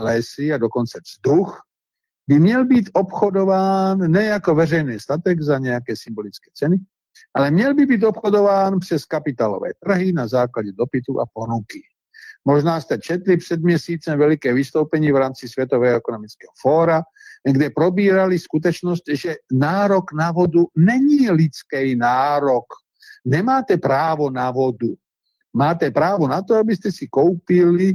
lesy a dokonce vzduch by měl být obchodován ne jako veřejný statek za nějaké symbolické ceny, ale měl by být obchodován přes kapitálové trhy na základě dopytu a ponuky. Možná jste četli před měsícem veliké vystoupení v rámci Světového ekonomického fóra, kde probírali skutečnost, že nárok na vodu není lidský nárok. Nemáte právo na vodu. Máte právo na to, abyste si koupili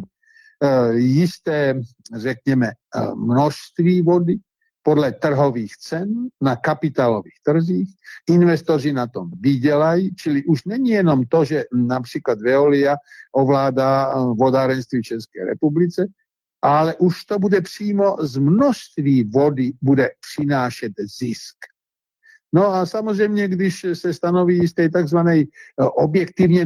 jisté, řekněme, množství vody podle trhových cen na kapitálových trzích. Investoři na tom vydělají, čili už není jenom to, že například Veolia ovládá vodárenství v České republice, ale už to bude přímo z množství vody bude přinášet zisk. No a samozřejmě, když se stanoví jisté takzvané objektivně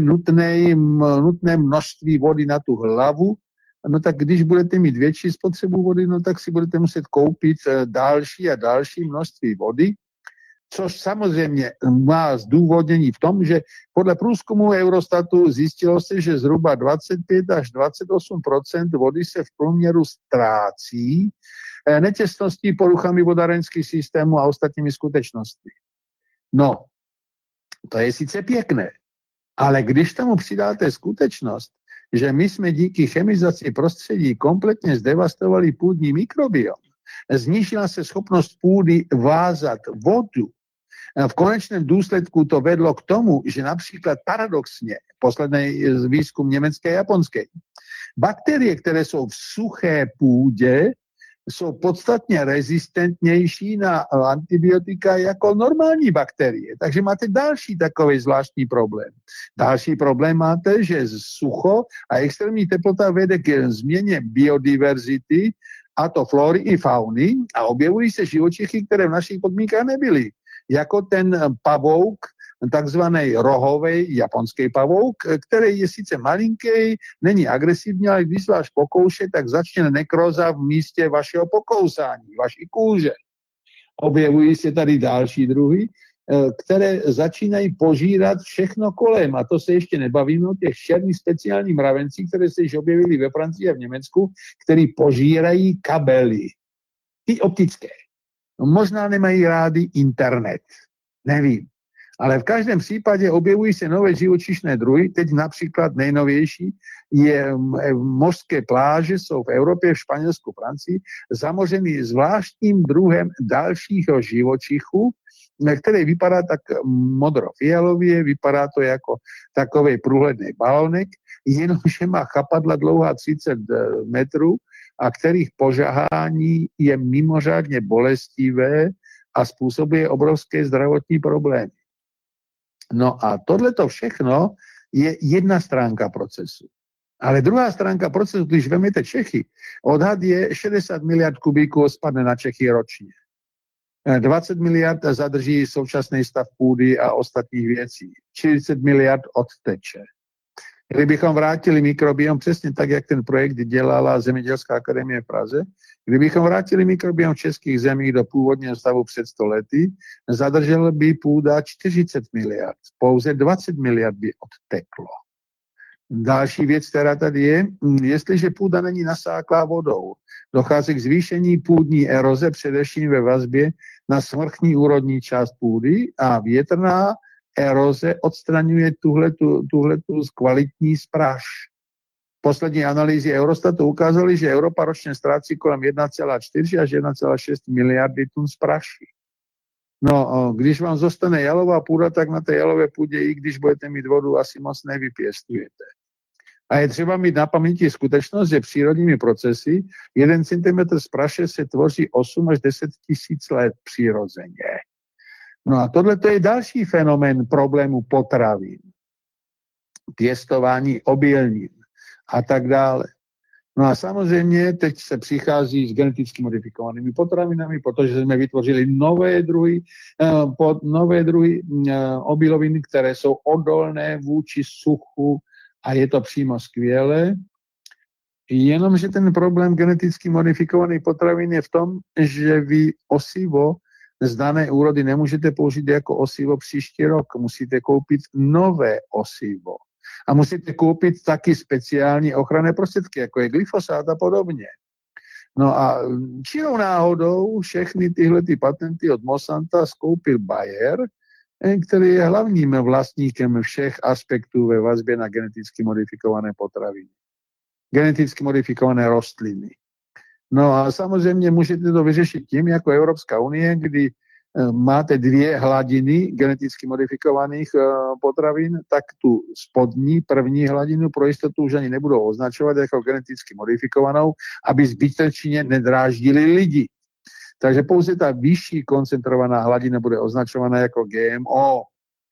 nutné množství vody na tu hlavu, no tak když budete mít větší spotřebu vody, no tak si budete muset koupit další a další množství vody, což samozřejmě má zdůvodnění v tom, že podle průzkumu Eurostatu zjistilo se, že zhruba 25 až 28% vody se v průměru ztrácí netěsností, poruchami vodárenských systémů a ostatními skutečnostmi. No, to je sice pěkné, ale když tomu přidáte skutečnost, že my jsme díky chemizaci prostředí kompletně zdevastovali půdní mikrobiom, znížila se schopnost půdy vázat vodu. V konečném důsledku to vedlo k tomu, že například paradoxně, poslední výzkum německé a japonské, bakterie, které jsou v suché půdě, jsou podstatně rezistentnější na antibiotika jako normální bakterie. Takže máte další takový zvláštní problém. Další problém máte, že sucho a extrémní teplota vede k změně biodiverzity, a to flory i fauny, a objevují se živočichy, které v našich podmínkách nebyly. Jako ten pavouk, takzvaný rohový japonský pavouk, který je sice malinký, není agresivní, ale když vás pokouše, tak začne nekroza v místě vašeho pokousání, vaší kůže. Objevují se tady další druhy, které začínají požírat všechno kolem. A to se ještě nebavíme o těch černých speciálních mravencích, které se již objevily ve Francii a v Německu, který požírají kabely. I optické. No, možná nemají rádi internet. Nevím. Ale v každém případě objevují se nové živočišné druhy. Teď například nejnovější je mořské pláže, jsou v Evropě, v Španělsku, Francii, zamořený zvláštním druhem dalšího živočichu, který vypadá tak modro-fialově, vypadá to jako takový průhledný balonek, jenomže má chapadla dlouhá 30 metrů a kterých požahání je mimořádně bolestivé a způsobuje obrovské zdravotní problémy. No a tohleto všechno je jedna stránka procesu. Ale druhá stránka procesu, když vezmete Čechy, odhad je 60 miliard kubíků spadne na Čechy ročně. 20 miliard zadrží současný stav půdy a ostatních věcí. 40 miliard odteče. Kdybychom vrátili mikrobiom přesně tak, jak ten projekt dělala Zemědělská akademie v Praze, kdybychom vrátili mikrobiom v českých zemích do původního stavu před 100 lety, zadržel by půda 40 miliard. Pouze 20 miliard by odteklo. Další věc, která tady je, jestliže půda není nasáklá vodou, dochází k zvýšení půdní eroze, především ve vazbě na svrchní úrodní část půdy a větrná eroze odstraňuje tuhletu kvalitní spráž. Poslední analýzy Eurostatu ukázaly, že Evropa ročně ztrácí kolem 1,4 až 1,6 miliardy tun spráši. No, když vám zostane jalová půda, tak na té jalové půdě, i když budete mít vodu, asi moc nevypěstujete. A je třeba mít na paměti skutečnost, že přírodními procesy 1 cm spráše se tvoří 8 až 10 tisíc let přirozeně. No a tohle je další fenomén problému potravin, pěstování obilnin a tak dále. No a samozřejmě teď se přichází s geneticky modifikovanými potravinami, protože jsme vytvořili nové druhy obilovin, které jsou odolné vůči suchu a je to přímo skvělé. Jenomže ten problém geneticky modifikovaných potravin je v tom, že vy osivo z dané úrody nemůžete použít jako osivo příští rok. Musíte koupit nové osivo. A musíte koupit taky speciální ochranné prostředky, jako je glyfosát a podobně. No a čirou náhodou všechny tyhle patenty od Monsanta skoupil Bayer, který je hlavním vlastníkem všech aspektů ve vazbě na geneticky modifikované potraviny. Geneticky modifikované rostliny. No a samozřejmě můžete to vyřešit tím, jako Evropská unie, kdy máte dvě hladiny geneticky modifikovaných potravin, tak tu spodní, první hladinu pro jistotu už ani nebudou označovat jako geneticky modifikovanou, aby zbytečně nedráždili lidi. Takže pouze ta vyšší koncentrovaná hladina bude označovaná jako GMO.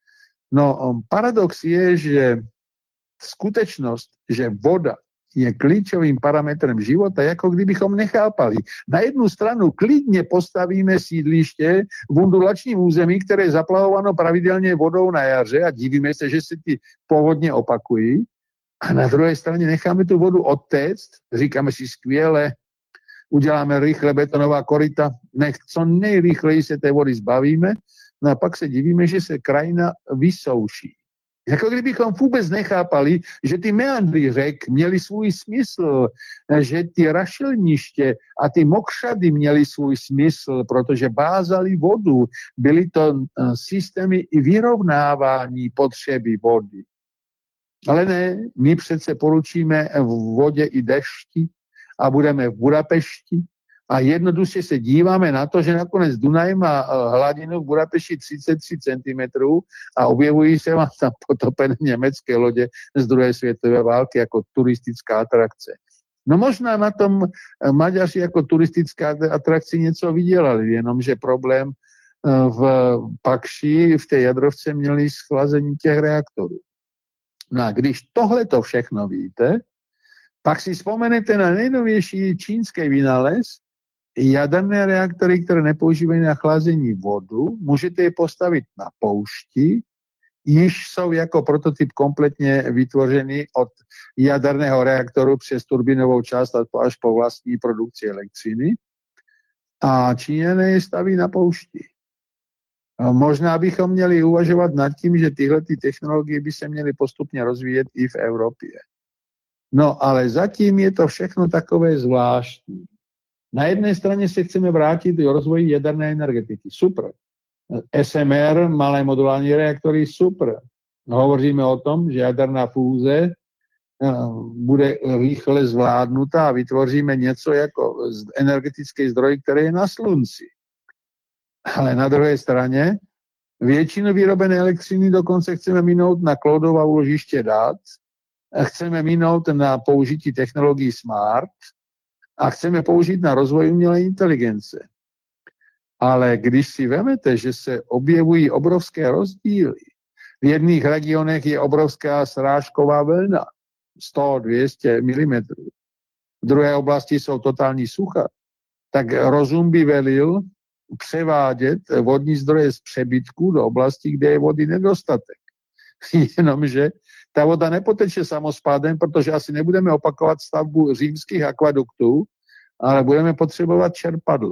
No, paradox je, že skutečnost, že voda je klíčovým parametrem života, jako kdybychom nechápali. Na jednu stranu klidně postavíme sídliště v undulačním území, které je zaplavováno pravidelně vodou na jaře a divíme se, že se ty povodně opakují. A na druhé straně necháme tu vodu odtéct, říkáme si skvěle, uděláme rychle betonová koryta, co nejrychleji se té vody zbavíme, no a pak se divíme, že se krajina vysouší. Jako kdybychom vůbec nechápali, že ty meandry řek měly svůj smysl, že ty rašelniště a ty mokřady měly svůj smysl, protože bázali vodu. Byly to systémy i vyrovnávání potřeby vody. Ale ne, my přece poručíme v vodě i dešti a budeme v Budapešti a jednoduše se díváme na to, že nakonec Dunaj má hladinu v Budapešti 33 cm a objevují se vám tam potopené německé lodě z druhé světové války jako turistická atrakce. No možná na tom Maďaři jako turistická atrakci něco vydělali, jenomže problém v Pakši, v té jadrovce měli schlazení těch reaktorů. No a když tohle to všechno víte, pak si vzpomenete na nejnovější čínský vynález, jaderné reaktory, které nepoužívají na chlazení vodu, můžete je postavit na poušti, již jsou jako prototyp kompletně vytvořeny od jaderného reaktoru přes turbinovou část až po vlastní produkci elektřiny a Číňané je staví na poušti. A možná bychom měli uvažovat nad tím, že tyhle technologie by se měly postupně rozvíjet i v Evropě. No ale zatím je to všechno takové zvláštní. Na jedné straně se chceme vrátit do rozvoji jaderné energetiky. Super. SMR, malé modulární reaktory, super. Hovoříme o tom, že jaderná fúze bude rychle zvládnutá a vytvoříme něco jako energetický zdroj, který je na slunci. Ale na druhé straně většinu vyrobené elektřiny dokonce chceme minout na cloudová úložiště dat, chceme minout na použití technologií smart a chceme použít na rozvoj umělé inteligence. Ale když si vemete, že se objevují obrovské rozdíly, v jedných regionech je obrovská srážková vlna, 100-200 mm, v druhé oblasti jsou totální sucha, tak rozum by velil převádět vodní zdroje z přebytku do oblasti, kde je vody nedostatek. Jenomže ta voda nepoteče samospádem, protože asi nebudeme opakovat stavbu římských akvaduktů, ale budeme potřebovat čerpadla.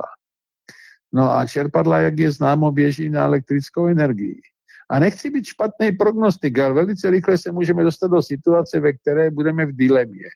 No a čerpadla, jak je známo, běží na elektrickou energii. A nechci být špatný prognostik, ale velice rychle se můžeme dostat do situace, ve které budeme v dilemě.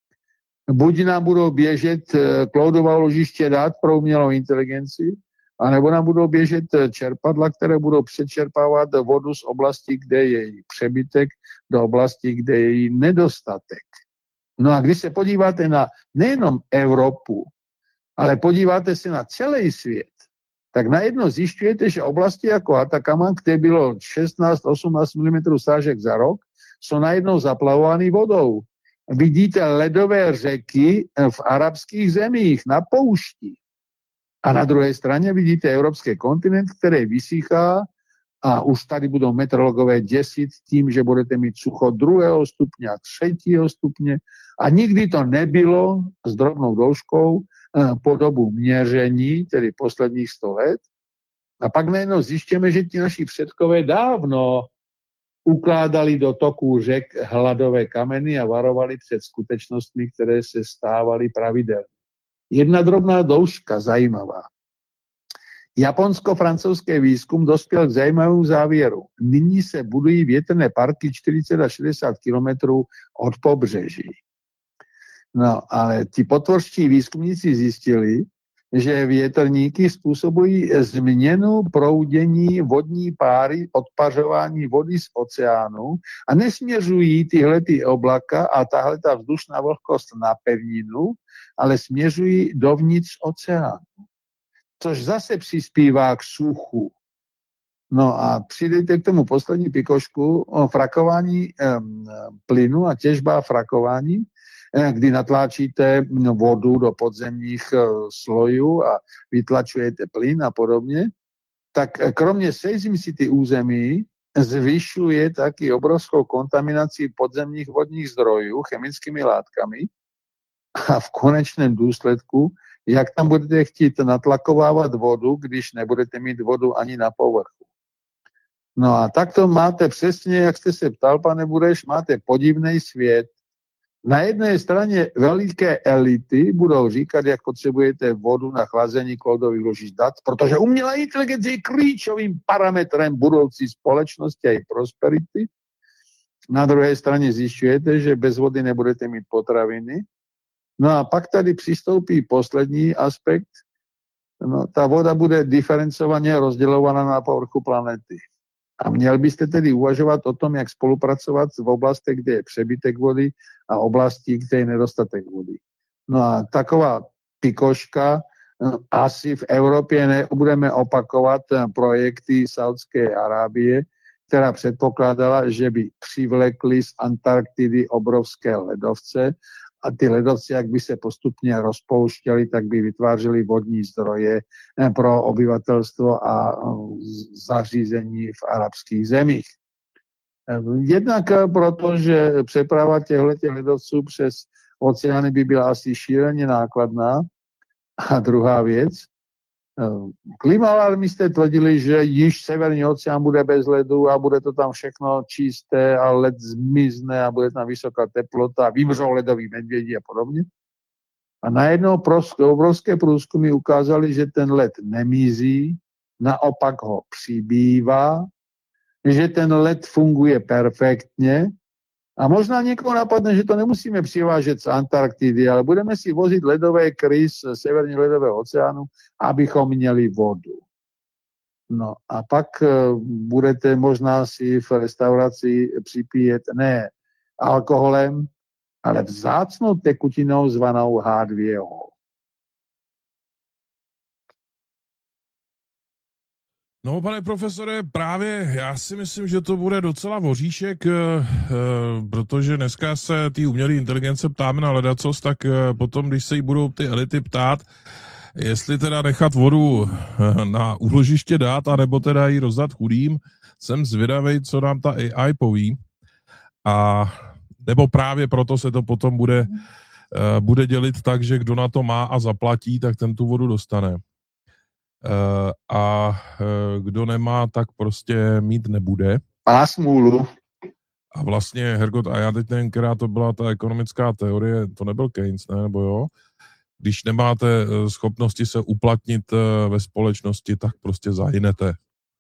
Buď nám budou běžet cloudová úložiště dat pro umělou inteligenci, anebo nám budou běžet čerpadla, které budou přečerpávat vodu z oblasti, kde je její přebytek, do oblasti, kde je její nedostatek. No a když se podíváte na nejenom Evropu, ale podíváte se na celý svět, tak najednou zjišťujete, že oblasti jako Atacama, kde bylo 16-18 mm sážek za rok, jsou najednou zaplavovány vodou. Vidíte ledové řeky v arabských zemích, na poušti. A na druhé straně vidíte evropský kontinent, který vysychá a už tady budou meteorologové děsit tím, že budete mít sucho 2. stupně a 3. stupně. A nikdy to nebylo s drobnou douškou po dobu měření, tedy posledních 100 let. A pak najednou zjišťujeme, že ti naši předkové dávno ukládali do toků řek hladové kameny a varovali před skutečnostmi, které se stávaly pravidelně. Jedna drobná douška, zajímavá. Japonsko-francouzský výzkum dospěl k zajímavému závěru. Nyní se budují větrné parky 40 až 60 kilometrů od pobřeží. No, ale ti potvorští výzkumníci zjistili, že větrníky způsobují změnu proudění vodní páry, odpařování vody z oceánu a nesměřují tyhle ty oblaka a tahle ta vzdušná vlhkost na pevninu, ale směřují dovnitř oceánu, což zase přispívá k suchu. No a přidejte k tomu poslední pikošku o frakování plynu a těžba frakování, kdy natláčíte vodu do podzemních slojů a vytlačujete plyn a podobně, tak kromě seismicity území zvyšuje taky obrovskou kontaminaci podzemních vodních zdrojů chemickými látkami a v konečném důsledku, jak tam budete chtít natlakovávat vodu, když nebudete mít vodu ani na povrchu. No a takto máte přesně, jak jste se ptal, pane Bureš, máte podivný svět. Na jedné straně veliké elity budou říkat, jak potřebujete vodu na chlazení kódových ložišť dat, protože umělá inteligence je klíčovým parametrem budoucí společnosti a její prosperity. Na druhé straně zjišťujete, že bez vody nebudete mít potraviny. No a pak tady přistoupí poslední aspekt. No, ta voda bude diferencovaně rozdělovaná na povrchu planety. A měl byste tedy uvažovat o tom, jak spolupracovat v oblastech, kde je přebytek vody a oblasti, kde je nedostatek vody. No a taková pikoška, asi v Evropě nebudeme opakovat projekty Saudské Arábie, která předpokládala, že by přivlekli z Antarktidy obrovské ledovce a ty ledovce, jak by se postupně rozpouštěly, tak by vytvářely vodní zdroje pro obyvatelstvo a zařízení v arabských zemích. Jednak proto, že přeprava těchto ledovců přes oceány by byla asi šíleně nákladná. A druhá věc, klimaalarmisté tvrdili, že již severní oceán bude bez ledu a bude to tam všechno čisté a led zmizne a bude tam vysoká teplota, vymřou ledoví medvědi a podobně. A najednou obrovské průzkumy ukázaly, že ten led nemizí, naopak ho přibývá, že ten led funguje perfektně a možná někoho napadne, že to nemusíme přivážet z Antarktidy, ale budeme si vozit ledové kry z severního ledového oceánu, abychom měli vodu. No a pak budete možná si v restauraci připíjet ne alkoholem, ale vzácnou tekutinou zvanou H2O. No, pane profesore, právě já si myslím, že to bude docela voříšek, protože dneska se té umělé inteligence ptáme na ledacos, tak potom, když se jí budou ty elity ptát, jestli teda nechat vodu na úložiště dát, anebo teda ji rozdat chudým, jsem zvědavej, co nám ta AI poví. A nebo právě proto se to potom bude dělit tak, že kdo na to má a zaplatí, tak ten tu vodu dostane. A kdo nemá, tak prostě mít nebude. Má smůlu. A vlastně, Hergot, a já teď nevím, která to byla ta ekonomická teorie, to nebyl Keynes, ne, nebo jo? Když nemáte schopnosti se uplatnit ve společnosti, tak prostě zahynete.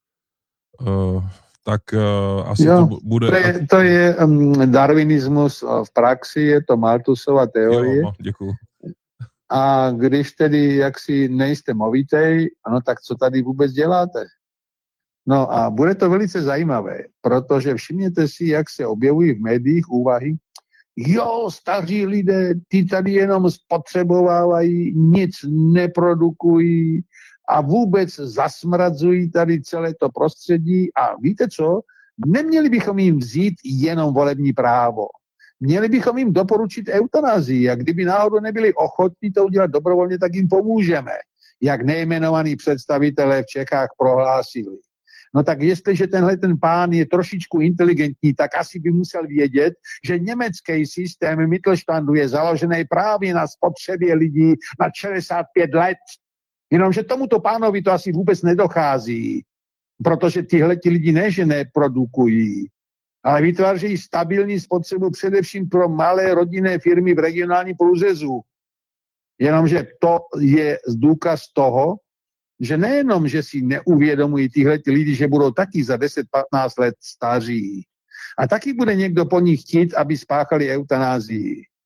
Tak asi jo, to bude... To je darwinismus v praxi, je to Malthusova teorie. Jo, děkuju. A když tedy jaksi nejste movitej, ano, tak co tady vůbec děláte? No a bude to velice zajímavé, protože všimněte si, jak se objevují v médiích úvahy, jo, staří lidé, ty tady jenom spotřebovávají, nic neprodukují a vůbec zasmradzují tady celé to prostředí a víte co? Neměli bychom jim vzít jenom volební právo. Měli bychom jim doporučit eutanazii a kdyby náhodou nebyli ochotní to udělat dobrovolně, tak jim pomůžeme, jak nejmenovaní představitelé v Čechách prohlásili. No tak jestliže ten pán je trošičku inteligentní, tak asi by musel vědět, že německý systém Mittelstandu je založený právě na spotřebě lidí na 65 let. Jenomže tomuto pánovi to asi vůbec nedochází, protože tihleti lidi ne, že neprodukují, ale vytvářejí stabilní spotřebu především pro malé rodinné firmy v regionálním průřezu. Jenomže to je důkaz toho, že nejenom, že si neuvědomují tihleti lidi, že budou taky za 10-15 let staří. A taky bude někdo po nich chtít, aby spáchali eutanázii.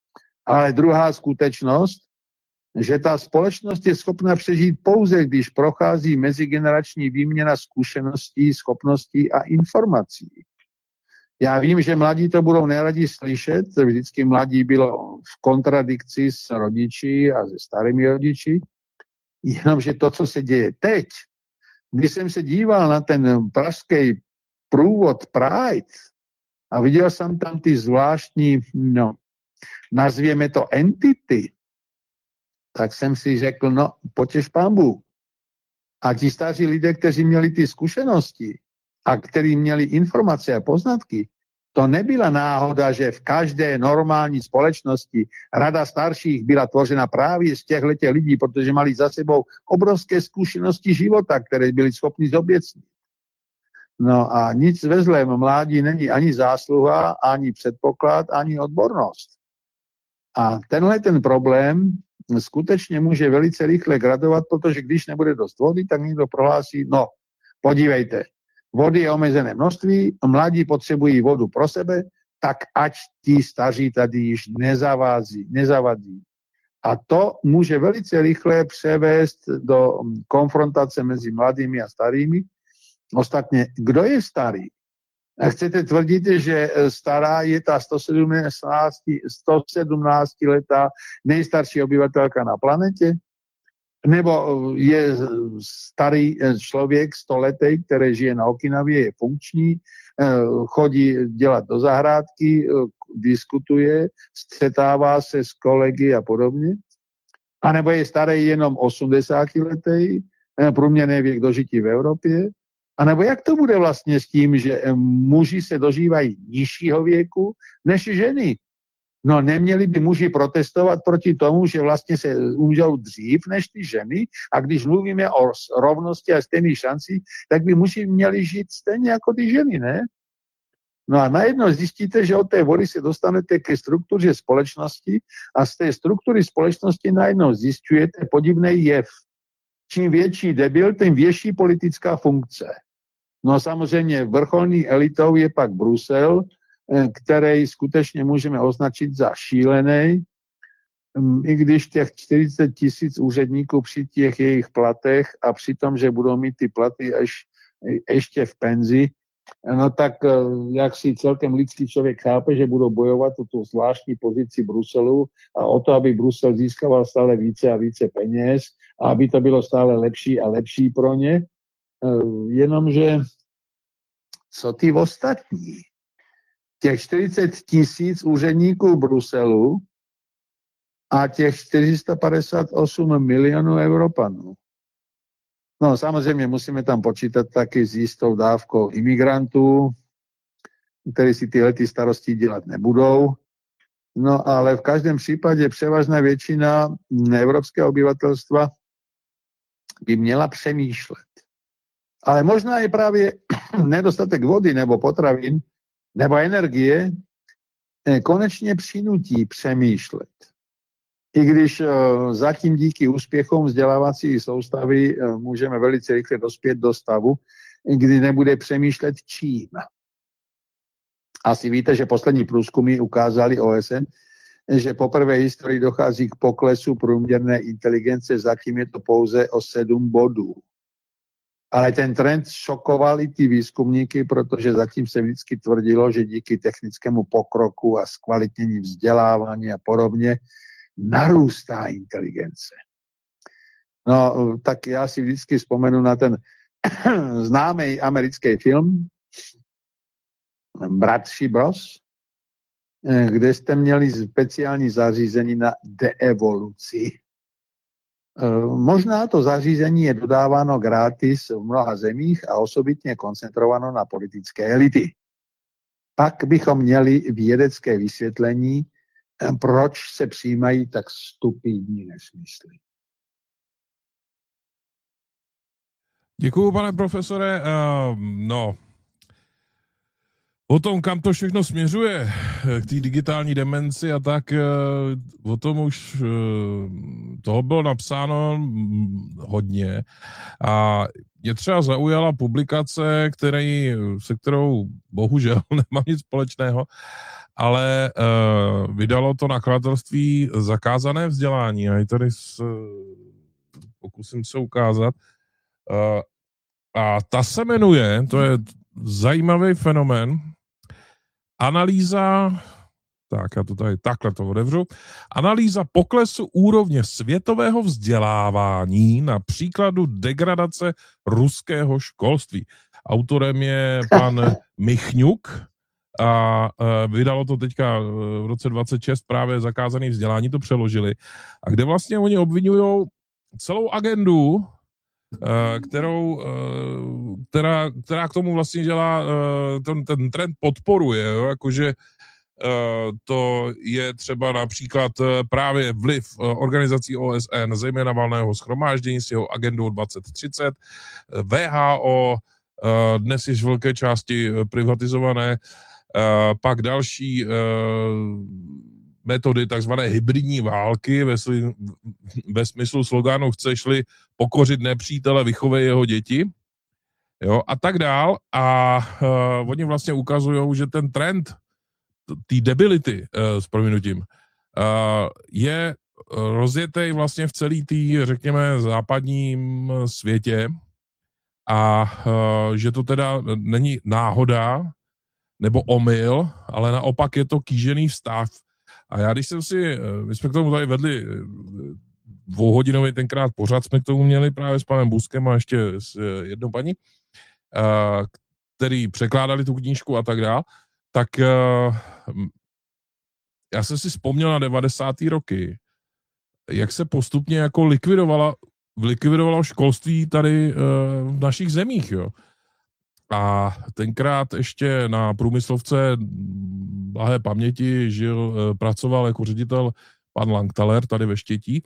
Ale druhá skutečnost, že ta společnost je schopna přežít pouze, když prochází mezigenerační výměna zkušeností, schopností a informací. Já vím, že mladí to budou neradi slyšet, vždycky mladí bylo v kontradikci s rodiči a se starými rodiči, jenomže to, co se děje teď, když jsem se díval na ten pražský průvod Pride a viděl jsem tam ty zvláštní, nazvěme to entity, tak jsem si řekl, potěš pánbu. A ti staří lidé, kteří měli ty zkušenosti a kteří měli informace a poznatky, to nebyla náhoda, že v každé normální společnosti rada starších byla tvořena právě z těchto lidí, protože mali za sebou obrovské zkušenosti života, které byli schopni zoběcnit. No a nic ve zlém mládí není ani zásluha, ani předpoklad, ani odbornost. A tenhle ten problém skutečně může velice rychle gradovat, protože když nebude dost vody, tak někdo prohlásí, podívejte, vody je omezené množství, mladí potřebují vodu pro sebe, tak ať ti staří tady již nezavadí. A to může velice rychle převést do konfrontace mezi mladými a starými. Ostatně, kdo je starý? A chcete tvrdit, že stará je ta 117letá nejstarší obyvatelka na planetě? Nebo je starý člověk 100letý, který žije na Okinavě, je funkční, chodí dělat do zahrádky, diskutuje, střetává se s kolegy a podobně? A nebo je starý jenom 80letý, průměrný věk dožití v Evropě? A nebo jak to bude vlastně s tím, že muži se dožívají nižšího věku než ženy? Neměli by muži protestovat proti tomu, že vlastně se umřou dřív než ty ženy, a když mluvíme o rovnosti a stejných šancích, tak by muži měli žít stejně jako ty ženy, ne? A najednou zjistíte, že od té vody se dostanete ke struktuře společnosti a z té struktury společnosti najednou zjišťujete podivný jev. Čím větší debil, tím větší politická funkce. Samozřejmě vrcholný elitou je pak Brusel, který skutečně můžeme označit za šílený, i když těch 40 000 úředníků při těch jejich platech a při tom, že budou mít ty platy ještě v penzi, tak jak si celkem lidský člověk chápe, že budou bojovat o tu zvláštní pozici Bruselu a o to, aby Brusel získával stále více a více peněz a aby to bylo stále lepší a lepší pro ně. Jenomže co ty ostatní? Těch 40 000 úředníků Bruselu a těch 458 milionů Evropanů. Samozřejmě musíme tam počítat taky s jistou dávkou imigrantů, kteří si tyhle starosti dělat nebudou. Ale v každém případě převážná většina evropského obyvatelstva by měla přemýšlet. Ale možná je právě nedostatek vody nebo potravin nebo energie konečně přinutí přemýšlet. I když zatím díky úspěchům vzdělávací soustavy můžeme velice rychle dospět do stavu, kdy nebude přemýšlet čím. Asi víte, že poslední průzkumy ukázali OSN, že poprvé v historii dochází k poklesu průměrné inteligence, zatím je to pouze o 7 bodů. Ale ten trend šokoval i ty výzkumníky, protože zatím se vždycky tvrdilo, že díky technickému pokroku a zkvalitnění vzdělávání a podobně narůstá inteligence. Tak já si vždycky vzpomenu na ten známý americký film Bratři Bros, kde jste měli speciální zařízení na deevoluci. Možná to zařízení je dodáváno gratis v mnoha zemích a osobitně koncentrováno na politické elity. Pak bychom měli vědecké vysvětlení, proč se přijímají tak stupidní nesmysly. Děkuju, pane profesore. O tom, kam to všechno směřuje, k té digitální demenci a tak, o tom už toho bylo napsáno hodně. A mě třeba zaujala publikace, se kterou bohužel nemám nic společného, ale vydalo to nakladatelství Zakázané vzdělání. A tady pokusím se ukázat. A ta se jmenuje, to je zajímavý fenomén, analýza, tak já to tady takhle to otevřu, analýza poklesu úrovně světového vzdělávání na příkladu degradace ruského školství. Autorem je pan Michňuk a vydalo to teďka v roce 26 právě Zakázané vzdělání, to přeložili, a kde vlastně oni obvinují celou agendu, která k tomu vlastně dělá, ten trend podporuje, jo? Jakože to je třeba například právě vliv organizací OSN, zejména Valného shromáždění s jeho agendou 2030, WHO, dnes již v velké části privatizované, pak další metody takzvané hybridní války ve smyslu sloganu chceš-li pokořit nepřítele, vychovej jeho děti, jo, a tak dál. A oni vlastně ukazují, že ten trend té debility, s prominutím, je rozjetý vlastně v celý té, řekněme, západním světě a že to teda není náhoda nebo omyl, ale naopak je to kýžený vztah. A já, když my jsme k tomu tady vedli 2hodinový tenkrát pořad, jsme k tomu měli právě s panem Buskem a ještě s jednou paní, který překládali tu knížku a tak dále, tak já jsem si vzpomněl na 90. roky, jak se postupně jako likvidovalo školství tady v našich zemích, jo. A tenkrát ještě na průmyslovce blahé paměti pracoval jako ředitel pan Langtaler tady ve Štětí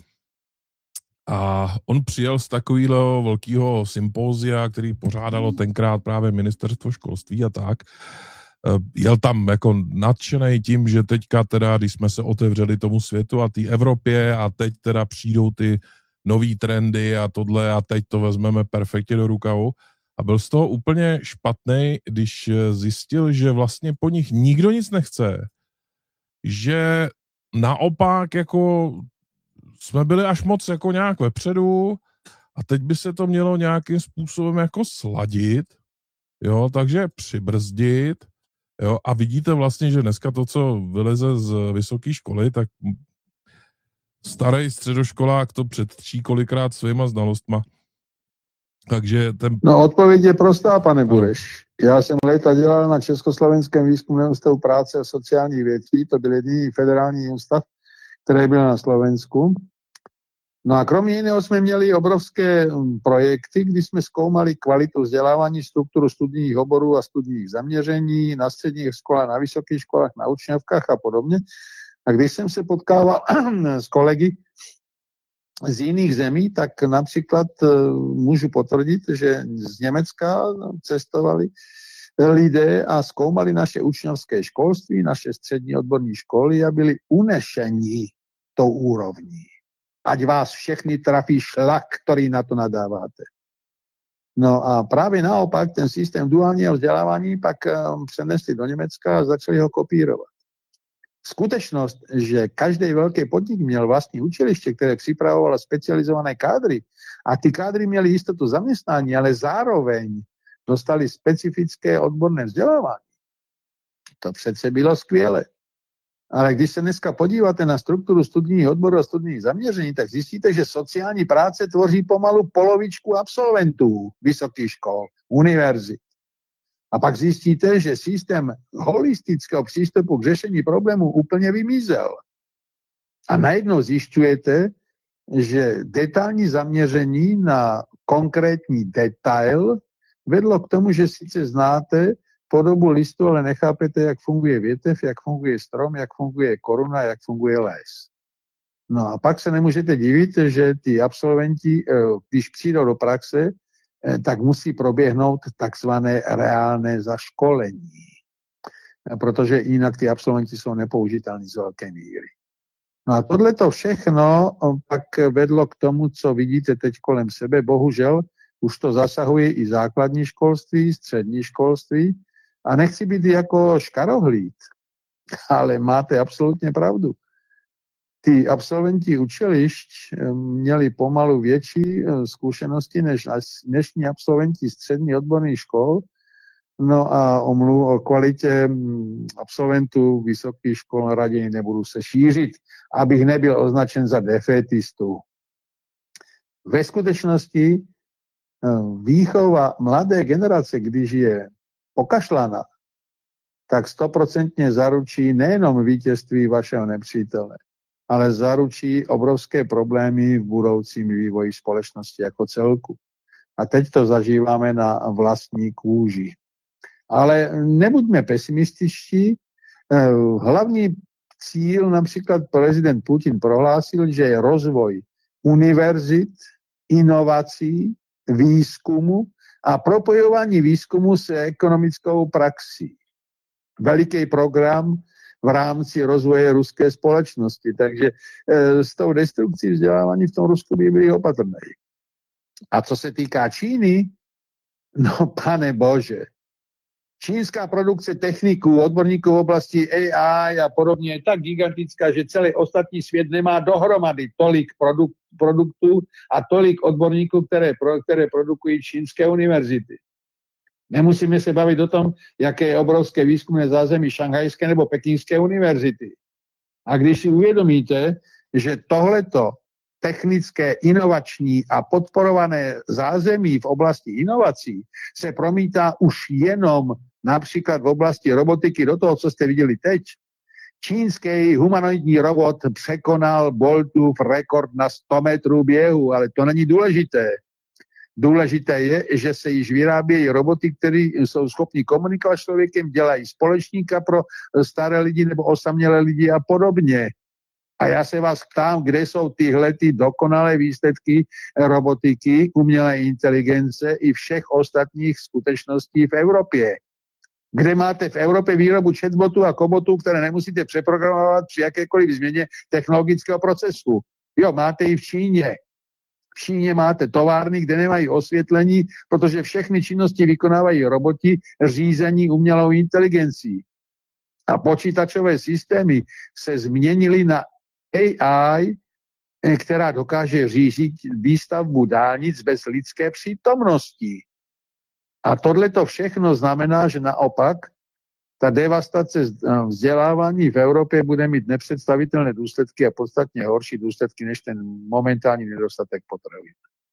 a on přijel z takového velkého sympózia, který pořádalo tenkrát právě ministerstvo školství a tak. Jel tam jako nadšenej tím, že teďka teda, když jsme se otevřeli tomu světu a té Evropě a teď teda přijdou ty nový trendy a tohle a teď to vezmeme perfektně do rukavu. A byl z toho úplně špatnej, když zjistil, že vlastně po nich nikdo nic nechce. Že naopak jako jsme byli až moc jako nějak vepředu a teď by se to mělo nějakým způsobem jako sladit, jo, takže přibrzdit, jo, a vidíte vlastně, že dneska to, co vyleze z vysoké školy, tak starý středoškolák to předčí kolikrát svýma znalostma. Takže No, odpověď je prostá, pane Bureš. Já jsem léta dělal na Československém výzkumném ústavu práce a sociálních věcí, to byl jediný federální ústav, který byl na Slovensku. No a kromě jiného jsme měli obrovské projekty, kdy jsme zkoumali kvalitu vzdělávání, strukturu studijních oborů a studijních zaměření na středních školách, na vysokých školách, na učňovkách a podobně. A když jsem se potkával s kolegy z jiných zemí, tak například můžu potvrdit, že z Německa cestovali lidé a zkoumali naše učňovské školství, naše střední odborní školy a byli unešení tou úrovní. Ať vás všechny trafí šlak, který na to nadáváte. No a právě naopak ten systém duálního vzdělávání pak přenesli do Německa a začali ho kopírovat. Skutečnost, že každý velký podnik měl vlastní učiliště, které připravovalo specializované kádry a ty kádry měly jistotu zaměstnání, ale zároveň dostali specifické odborné vzdělávání. To přece bylo skvělé. Ale když se dneska podíváte na strukturu studijních odborů a studijních zaměření, tak zjistíte, že sociální práce tvoří pomalu polovičku absolventů vysokých škol, univerzit. A pak zjistíte, že systém holistického přístupu k řešení problémů úplně vymizel. A najednou zjišťujete, že detailní zaměření na konkrétní detail vedlo k tomu, že sice znáte podobu listu, ale nechápete, jak funguje větev, jak funguje strom, jak funguje koruna, jak funguje les. No a pak se nemůžete divit, že ty absolventi, když přijdou do praxe, tak musí proběhnout takzvané reálné zaškolení. Protože jinak ty absolventi jsou nepoužitelní z velké míry. No a tohleto všechno pak vedlo k tomu, co vidíte teď kolem sebe. Bohužel už to zasahuje i základní školství, střední školství. A nechci být jako škarohlíd, Ale máte absolutně pravdu. Ty absolventi učilišť měli pomalu větší zkušenosti než dnešní absolventi středních odborných škol. No a o kvalitě absolventů vysokých škol raději nebudu se šířit, abych nebyl označen za defétistu. Ve skutečnosti výchova mladé generace, když je pokašlaná, tak 100% zaručí nejenom vítězství vašeho nepřítele, ale zaručí obrovské problémy v budoucím vývoji společnosti jako celku. A teď to zažíváme na vlastní kůži. Ale nebuďme pesimističtí. Hlavní cíl, například prezident Putin prohlásil, že je rozvoj univerzit, inovací, výzkumu a propojování výzkumu s ekonomickou praxí. Veliký program v rámci rozvoje ruské společnosti. Takže s tou destrukcí vzdělávání v tom Rusku by byli opatrní. A co se týká Číny, no pane bože, čínská produkce techniků, odborníků v oblasti AI a podobně je tak gigantická, že celý ostatní svět nemá dohromady tolik produktů a tolik odborníků, které produkují čínské univerzity. Nemusíme se bavit o tom, jaké je obrovské výzkumné zázemí šanghajské nebo pekingské univerzity. A když si uvědomíte, že tohleto technické, inovační a podporované zázemí v oblasti inovací se promítá už jenom například v oblasti robotiky do toho, co jste viděli teď. Čínský humanoidní robot překonal Boltův rekord na 100 metrů běhu, ale to není důležité. Důležité je, že se již vyrábějí roboty, které jsou schopni komunikovat s člověkem, dělají společníka pro staré lidi nebo osamělé lidi a podobně. A já se vás ptám, kde jsou tyhlety dokonalé výsledky robotiky, umělé inteligence i všech ostatních skutečností v Evropě. Kde máte v Evropě výrobu chatbotů a kobotů, které nemusíte přeprogramovat při jakékoliv změně technologického procesu. Jo, máte i v Číně. V Číně máte továrny, kde nemají osvětlení, protože všechny činnosti vykonávají roboti řízení umělou inteligencí. A počítačové systémy se změnily na AI, která dokáže řídit výstavbu dálnic bez lidské přítomnosti. A tohleto všechno znamená, že naopak ta devastace vzdělávání v Evropě bude mít nepředstavitelné důsledky a podstatně horší důsledky než ten momentální nedostatek potravin.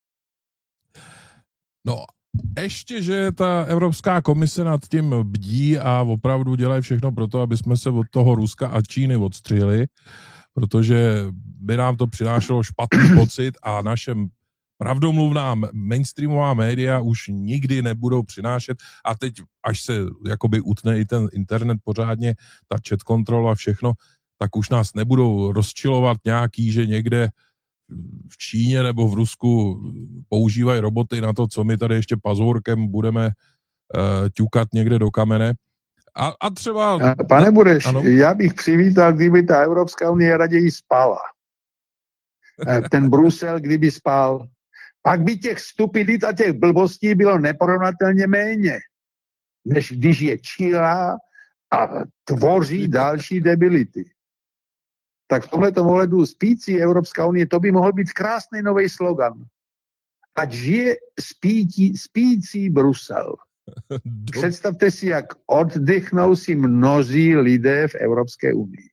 No, ještě, že ta Evropská komise nad tím bdí a opravdu dělají všechno pro to, aby jsme se od toho Ruska a Číny odstřihli, protože by nám to přinášelo špatný pocit a naše pravdomluvná mainstreamová média už nikdy nebudou přinášet a teď, až se jakoby utne i ten internet pořádně, ta chat control a všechno, tak už nás nebudou rozčilovat nějaký, že někde v Číně nebo v Rusku používají roboty na to, co my tady ještě pazourkem budeme ťukat někde do kamene. A třeba... Pane Bureš, já bych přivítal, kdyby ta Evropská unie raději spala. Ten Brusel, kdyby spal. Pak by těch stupidit a těch blbostí bylo neporovnatelně méně, než když je čilá a tvoří další debility. Tak v tomhletom ohledu spící Evropská unie, to by mohl být krásný nový slogan. Ať žije spící Brusel. Představte si, jak oddychnou si mnozí lidé v Evropské unii.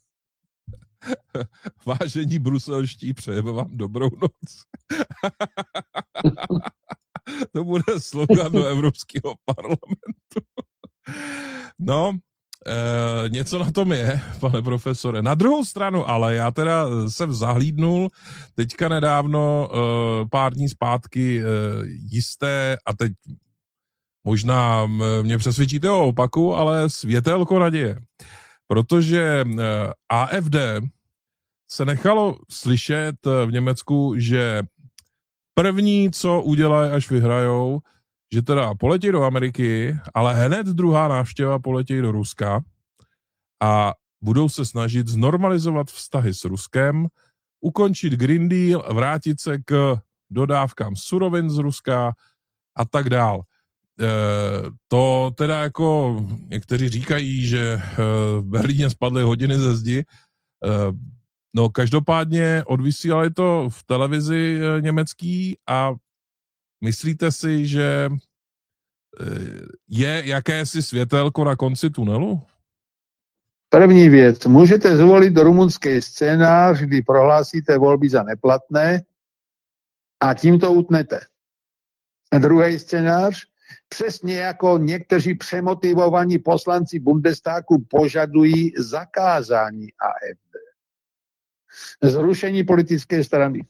Vážení bruselští, přejeme vám dobrou noc. To bude slogan do Evropského parlamentu. No, něco na tom je, pane profesore. Na druhou stranu, ale já teda jsem zahlídnul teďka nedávno, pár dní zpátky, jisté, a teď možná mě přesvědčíte o opaku, ale světelko naděje. Protože AfD se nechalo slyšet v Německu, že první, co udělají, až vyhrajou, že teda poletí do Ameriky, ale hned druhá návštěva poletí do Ruska a budou se snažit znormalizovat vztahy s Ruskem, ukončit Green Deal, vrátit se k dodávkám surovin z Ruska a tak dál. to teda jako někteří říkají, že v Berlíně spadly hodiny ze zdi. No každopádně odvysílali to v televizi německý a myslíte si, že je jakési světelko na konci tunelu? První věc, můžete zvolit rumunský scénář, kdy prohlásíte volby za neplatné a tím to utnete. Druhý scénář, přesně jako někteří přemotivovaní poslanci Bundestagu požadují zakázání AfD. Zrušení politické strany.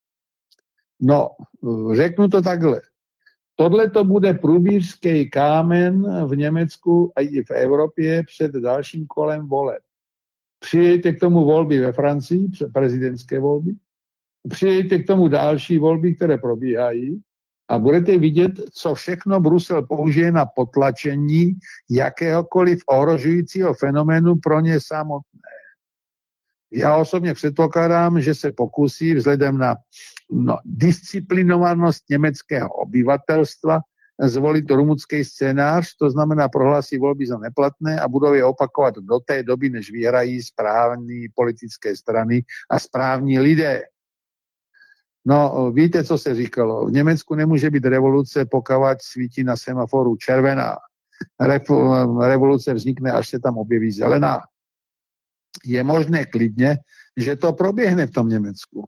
No, řeknu to takhle. Tohle to bude průbířský kámen v Německu a i v Evropě před dalším kolem voleb. Přijďte k tomu volby ve Francii, prezidentské volby, přijďte k tomu další volby, které probíhají a budete vidět, co všechno Brusel použije na potlačení jakéhokoliv ohrožujícího fenoménu pro ně samotné. Já osobně předpokládám, že se pokusí vzhledem na disciplinovanost německého obyvatelstva zvolit rumunský scénář, to znamená prohlásí volby za neplatné a budou je opakovat do té doby, než vyhrají správní politické strany a správní lidé. No, víte, co se říkalo? V Německu nemůže být revoluce, pokud svítí na semaforu červená. Revoluce vznikne, až se tam objeví zelená. Je možné klidně, že to proběhne v tom Německu.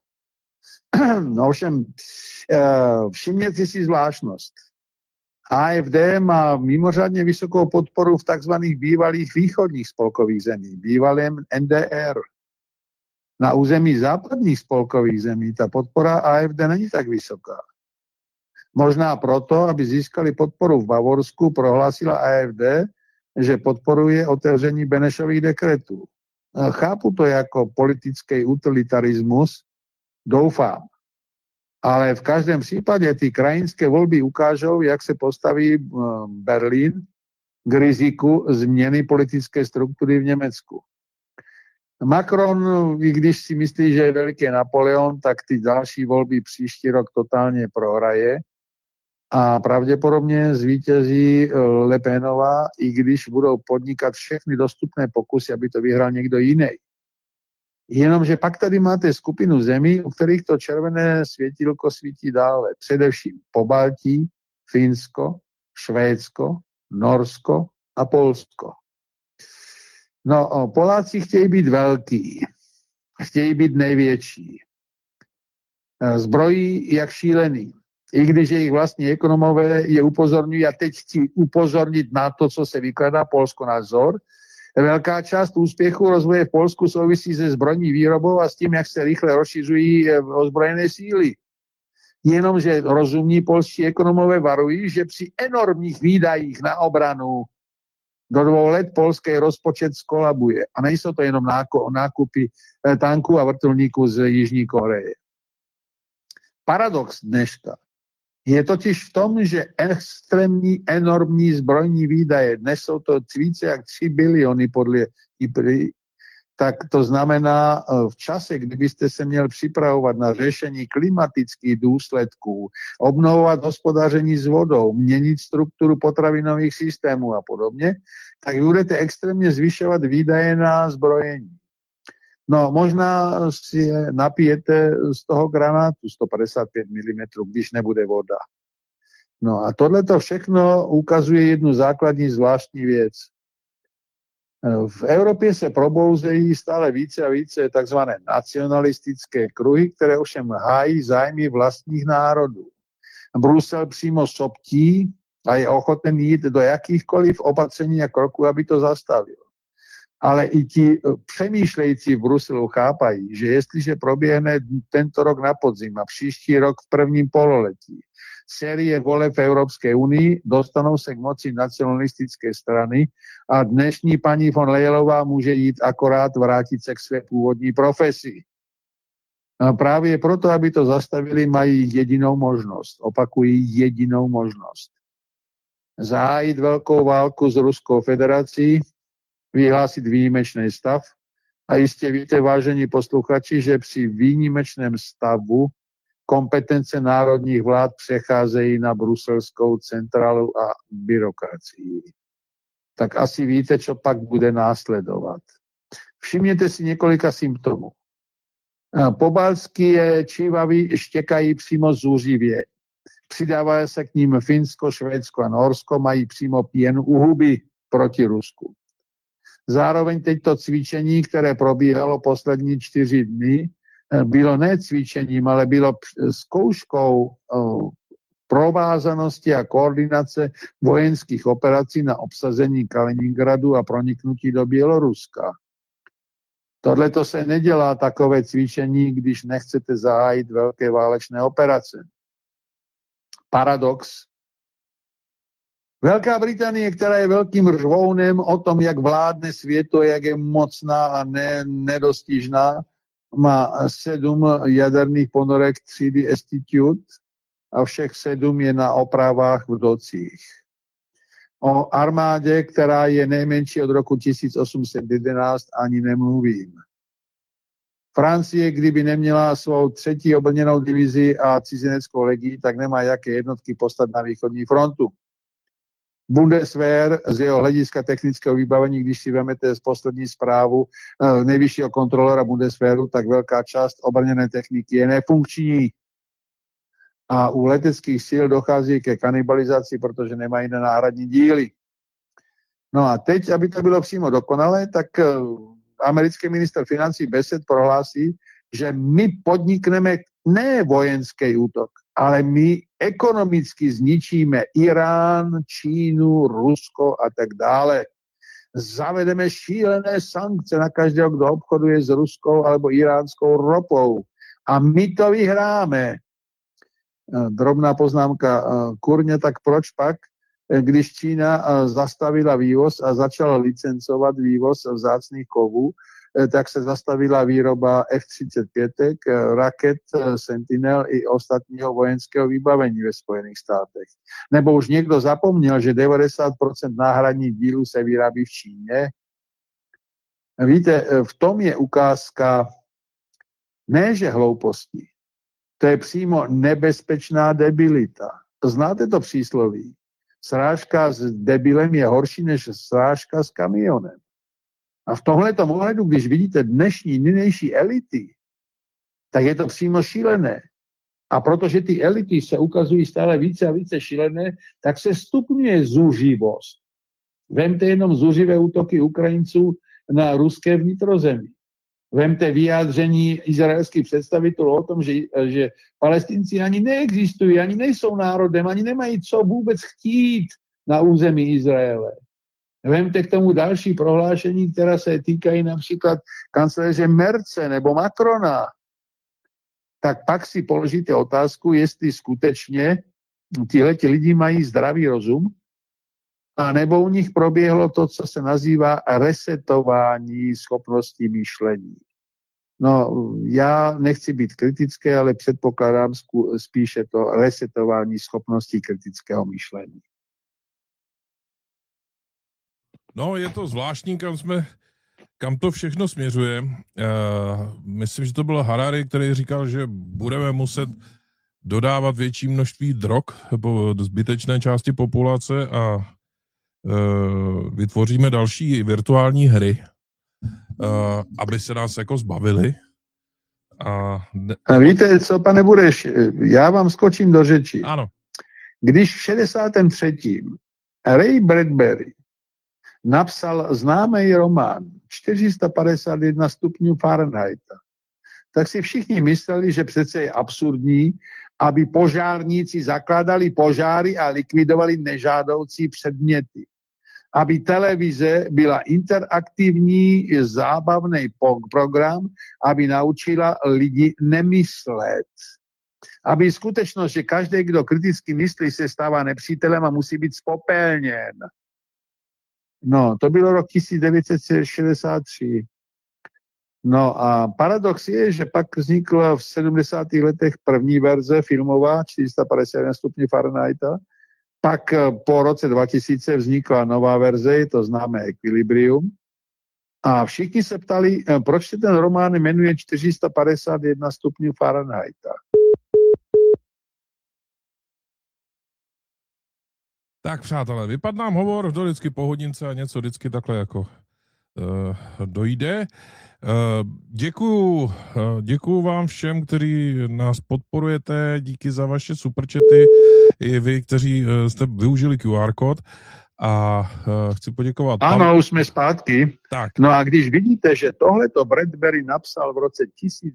No ovšem, všimněte si zvláštnost. AfD má mimořádně vysokou podporu v takzvaných bývalých východních spolkových zemích, bývalém NDR. Na území západních spolkových zemí ta podpora AfD není tak vysoká. Možná proto, aby získali podporu v Bavorsku, prohlásila AfD, že podporuje otevření Benešových dekretů. Chápu to jako politický utilitarismus, doufám. Ale v každém případě ty krajinské volby ukážou, jak se postaví Berlín k riziku změny politické struktury v Německu. Macron, i když si myslí, že je veliký Napoleon, tak ty další volby příští rok totálně prohraje a pravděpodobně zvítězí Le Penová, i když budou podnikat všechny dostupné pokusy, aby to vyhrál někdo jiný. Jenomže pak tady máte skupinu zemí, u kterých to červené světílko svítí dále. Především Pobaltí, Finsko, Švédsko, Norsko a Polsko. No, Poláci chtějí být velký, chtějí být největší. Zbrojí jak šílený. I když jejich vlastní ekonomové je upozorňují, a teď chci upozornit na to, co se vykládá Polsko na vzor. Velká část úspěchu rozvoje v Polsku souvisí se zbrojní výrobou a s tím, jak se rychle rozšiřují ozbrojené síly. Jenomže rozumní polští ekonomové varují, že při enormních výdajích na obranu do 2 let polský rozpočet skolabuje. A nejsou to jenom nákupy tanků a vrtulníků z Jižní Koreje. Paradox dneška je totiž v tom, že extrémní, enormní zbrojní výdaje, dnes jsou to více jak 3 biliony podle IPRI, tak to znamená v čase, kdybyste se měl připravovat na řešení klimatických důsledků, obnovovat hospodaření s vodou, měnit strukturu potravinových systémů a podobně, tak budete extrémně zvyšovat výdaje na zbrojení. No, možná si napijete z toho granátu 155 mm, když nebude voda. No a tohleto všechno ukazuje jednu základní zvláštní věc. V Evropě se probouzejí stále více a více takzvané nacionalistické kruhy, které ovšem hájí zájmy vlastních národů. Brusel přímo soptí a je ochoten jít do jakýchkoliv opatření a kroků, aby to zastavil. Ale i ti přemýšlející v Bruselu chápají, že jestliže proběhne tento rok na podzim a příští rok v prvním pololetí série voleb v Evropské unii, dostanou se k moci nacionalistické strany a dnešní paní von Leyelová může jít akorát vrátit se k své původní profesi. A právě proto, aby to zastavili, mají jedinou možnost. Opakují jedinou možnost. Zahájit velkou válku s Ruskou federací, vyhlásit výjimečný stav. A jistě víte, vážení posluchači, že při výjimečném stavu kompetence národních vlád přecházejí na bruselskou centrálu a byrokracii. Tak asi víte, co pak bude následovat. Všimněte si několika symptomů. Pobaltské čívavy štěkají přímo zuřivě. Přidává se k ním Finsko, Švédsko a Norsko, mají přímo pěnu u huby proti Rusku. Zároveň teďto cvičení, které probíhalo poslední 4 dny, bylo ne cvičením, ale bylo zkouškou provázanosti a koordinace vojenských operací na obsazení Kaliningradu a proniknutí do Běloruska. Tohle to se nedělá takové cvičení, když nechcete zahájit velké válečné operace. Paradox. Velká Británie, která je velkým řvounem o tom, jak vládne světu, jak je mocná a nedostižná, má 7 jaderných ponorek třídy Institute a všech 7 je na opravách v docích. O armádě, která je nejmenší od roku 1811, ani nemluvím. Francie, kdyby neměla svou 3. obrněnou divizi a cizineckou legii, tak nemá jaké jednotky poslat na východní frontu. Bundeswehr z jeho hlediska technického vybavení, když si vezmete z poslední zprávu nejvyššího kontrolora Bundeswehru, tak velká část obrněné techniky je nefunkční. A u leteckých sil dochází ke kanibalizaci, protože nemají náhradní díly. No a teď, aby to bylo přímo dokonalé, tak americký ministr financí Bassett prohlásí, že my podnikneme ne vojenský útok, ale my ekonomicky zničíme Irán, Čínu, Rusko a tak dále. Zavedeme šílené sankce na každého, kdo obchoduje s ruskou alebo iránskou ropou. A my to vyhráme. Drobná poznámka. Kurně, tak proč pak, když Čína zastavila vývoz a začala licencovat vývoz vzácných kovů, tak se zastavila výroba F-35, raket Sentinel i ostatního vojenského vybavení ve Spojených státech. Nebo už někdo zapomněl, že 90% náhradních dílů se vyrábí v Číně? Víte, v tom je ukázka ne, že hlouposti. To je přímo nebezpečná debilita. Znáte to přísloví? Srážka s debilem je horší než srážka s kamionem. A v tomhletom ohledu, když vidíte nynější elity, tak je to přímo šílené. A protože ty elity se ukazují stále více a více šílené, tak se stupňuje zuřivost. Vemte jenom zuřivé útoky Ukrajinců na ruské vnitrozemí. Vemte vyjádření izraelských představitelů o tom, že Palestinci ani neexistují, ani nejsou národem, ani nemají co vůbec chtít na území Izraele. Vemte k tomu další prohlášení, která se týkají například kancléře Merce nebo Macrona. Tak pak si položíte otázku, jestli skutečně tihleti lidi mají zdravý rozum, a nebo u nich proběhlo to, co se nazývá resetování schopností myšlení. No, já nechci být kritický, ale předpokládám spíše to resetování schopností kritického myšlení. No, je to zvláštní, kam to všechno směřuje. Myslím, že to byl Harari, který říkal, že budeme muset dodávat větší množství drog nebo zbytečné části populace a vytvoříme další virtuální hry, aby se nás jako zbavili. A víte, co, pane Bureš, já vám skočím do řeči. Ano. Když v 63. Ray Bradbury napsal známý román 451 stupňů Fahrenheita, tak si všichni mysleli, že přece je absurdní, aby požárníci zakládali požáry a likvidovali nežádoucí předměty. Aby televize byla interaktivní, zábavný program, aby naučila lidi nemyslet. Aby skutečnost, že každý, kdo kriticky myslí, se stává nepřítelem a musí být spopelněn. No, to bylo rok 1963. No a paradox je, že pak vznikla v 70. letech první verze filmová 451 stupňů Fahrenheita, pak po roce 2000 vznikla nová verze, to známé Equilibrium. A všichni se ptali, proč se ten román jmenuje 451 stupňů Fahrenheita. Tak přátelé, vypadl nám hovor, to vždycky po hodince a něco vždycky takhle jako dojde. Děkuju vám všem, kteří nás podporujete, díky za vaše superchaty, i vy, kteří jste využili QR kód a chci poděkovat. Ano, už jsme zpátky. Tak. No a když vidíte, že tohleto Bradbury napsal v roce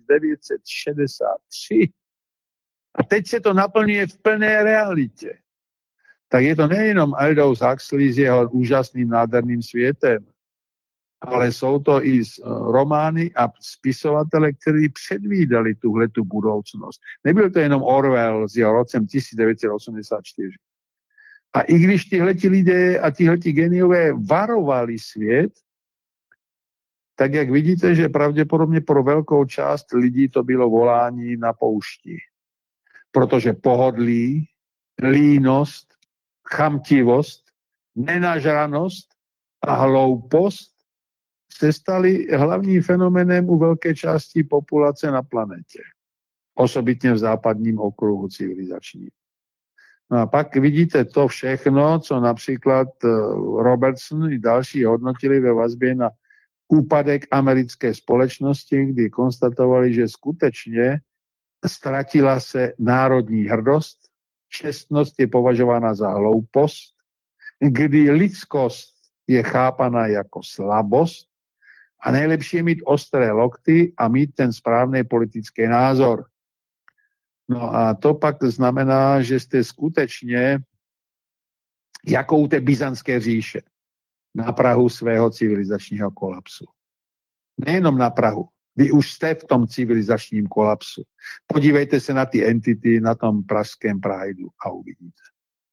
1963 a teď se to naplňuje v plné realitě, tak je to nejenom Aldous Huxley s jeho úžasným nádherným světem, ale jsou to i romány a spisovatele, kteří předvídali tuhletu budoucnost. Nebyl to jenom Orwell s jeho rokem 1984. A i když tihleti lidé a tihleti geniové varovali svět, tak jak vidíte, že pravděpodobně pro velkou část lidí to bylo volání na poušti. Protože pohodlí, línost, chamtivost, nenažranost a hloupost se staly hlavním fenoménem u velké části populace na planetě. Osobitně v západním okruhu civilizačním. No a pak vidíte to všechno, co například Robertson i další hodnotili ve vazbě na úpadek americké společnosti, kdy konstatovali, že skutečně ztratila se národní hrdost, čestnost je považována za hloupost, kdy lidskost je chápaná jako slabost a nejlepší je mít ostré lokty a mít ten správný politický názor. No a to pak znamená, že jste skutečně jako u té byzantské říše na prahu svého civilizačního kolapsu. Nejenom na prahu. Vy už jste v tom civilizačním kolapsu. Podívejte se na ty entity na tom pražském Prideu a uvidíte.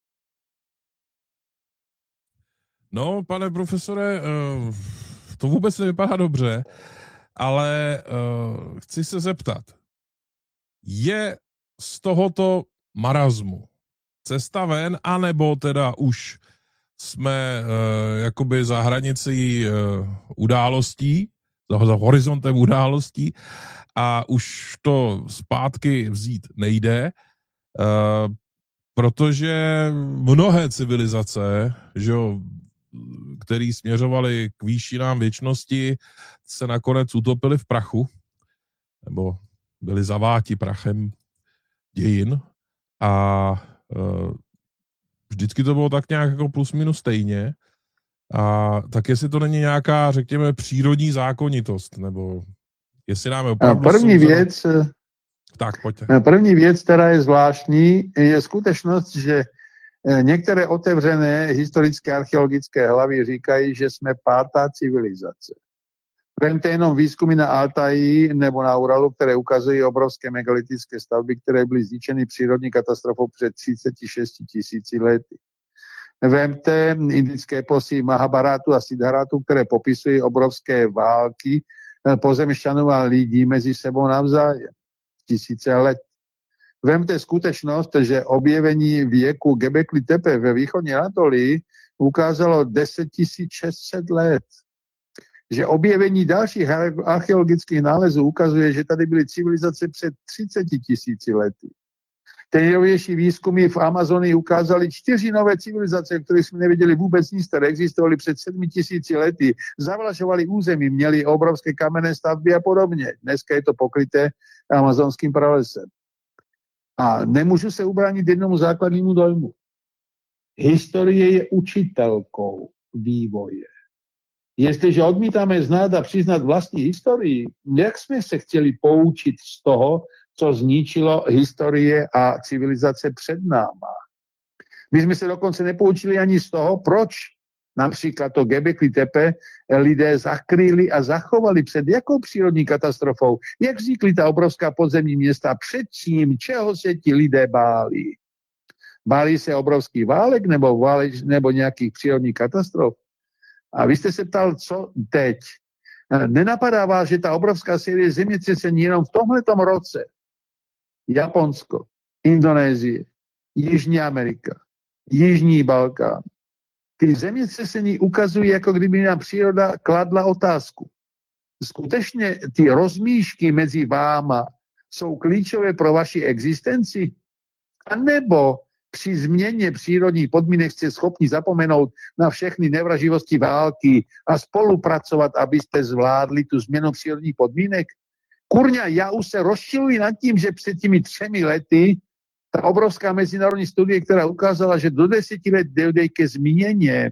No, pane profesore, to vůbec nevypadá dobře, ale chci se zeptat, je z tohoto marazmu cesta ven, anebo teda už jsme jakoby za hranicí událostí, za horizontem událostí a už to zpátky vzít nejde, protože mnohé civilizace, že jo, které směřovaly k výšinám věčnosti, se nakonec utopily v prachu, nebo byly zaváti prachem dějin a vždycky to bylo tak nějak jako plus minus stejně. A tak jestli to není nějaká, řekněme, přírodní zákonitost, nebo jestli nám opravdu... První věc, která je zvláštní, je skutečnost, že některé otevřené historické archeologické hlavy říkají, že jsme pátá civilizace. Vemte jenom výzkumy na Altaji nebo na Uralu, které ukazují obrovské megalitické stavby, které byly zničeny přírodní katastrofou před 36 000 lety. Vemte indické eposy Mahabharatu a Siddharatu, které popisují obrovské války pozemšťanů a lidí mezi sebou navzájem. Tisíce let. Vemte skutečnost, že objevení věku Göbekli Tepe ve východní Anatolii ukázalo 10 600 let. Že objevení dalších archeologických nálezů ukazuje, že tady byly civilizace před 30 000 lety. Ty nejnovější výzkumy v Amazonii ukázaly 4 nové civilizace, o kterých jsme nevěděli vůbec nic, které existovaly před 7 000 lety, zavlažovaly území, měly obrovské kamenné stavby a podobně. Dneska je to pokryté amazonským pralesem. A nemůžu se ubránit jednomu základnímu dojmu. Historie je učitelkou vývoje. Jestliže odmítáme znát a přiznat vlastní historii, jak jsme se chtěli poučit z toho, co zničilo historie a civilizace před náma. My jsme se dokonce nepoučili ani z toho, proč například to Göbekli Tepe lidé zakryli a zachovali před jakou přírodní katastrofou, jak vznikly ta obrovská podzemní města, před čím, čeho se ti lidé báli. Báli se obrovský válek nebo nějakých přírodních katastrof. A vy jste se ptal, co teď. Nenapadá vás, že ta obrovská série zemětřesení jenom v tomhletom roce Japonsko, Indonésie, Jižní Amerika, Jižní Balkán. Ty zemětřesení ukazují, jako kdyby nám příroda kladla otázku. Skutečně ty rozmíšky mezi váma jsou klíčové pro vaši existenci? A nebo při změně přírodních podmínek jste schopni zapomenout na všechny nevraživosti války a spolupracovat, abyste zvládli tu změnu přírodních podmínek? Kurňa, já už se rozčiluji nad tím, že před těmi 3 lety ta obrovská mezinárodní studie, která ukázala, že do 10 let dojde ke změně